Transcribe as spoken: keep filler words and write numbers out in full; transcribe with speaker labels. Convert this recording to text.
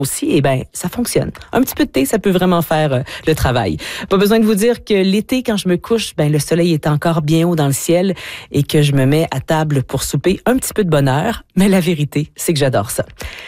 Speaker 1: aussi, eh ben, ça fonctionne. Un petit peu de thé, ça peut vraiment faire euh, le travail. Pas besoin de vous dire que l'été, quand je me couche, ben, le soleil est encore bien haut dans le ciel et que je me mets à table pour souper un petit peu de bonheur. Mais la vérité, c'est que j'adore ça.